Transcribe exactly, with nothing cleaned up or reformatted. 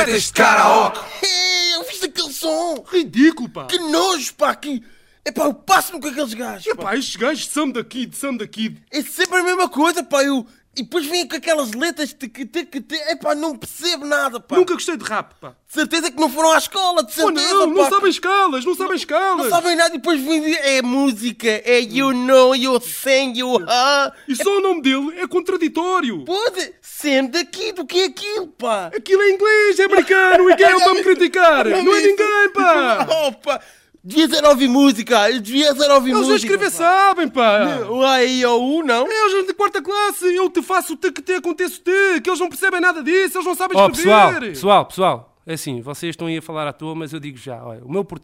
Este karaoke! É, eu fiz aquele som! Ridículo, pá! Que nojo, pá! Que... Epá, eu passo-me com aqueles gajos! Epá, Pá. estes gajos são daqui, são daqui. É sempre a mesma coisa, pá! Eu... E depois vêm com aquelas letras de que te que te. Epá, não percebo nada, pá! Nunca gostei de rap, pá! De certeza que não foram à escola, de Oh, certeza, não, pá! não sabem escalas, não sabem escalas! Não sabem nada e depois vêm dizer, é música, é you know, you sing, you ha. E só o nome dele é contraditório! Pode, sendo daqui do que é aquilo, pá! Aquilo é inglês, é americano, e quem é para me criticar? Não é ninguém, pá! Oh, pá! Devia ser ouvir música, eu devia ser ouvir Eles a música. escrever pá. sabem, pá! O A, I, O, U, não? É, eles de quarta classe, eu te faço o te que te aconteço te, que eles não percebem nada disso, eles não sabem Ó, escrever! pessoal, pessoal, pessoal, é assim, vocês estão aí a falar à toa, mas eu digo já, olha, o meu português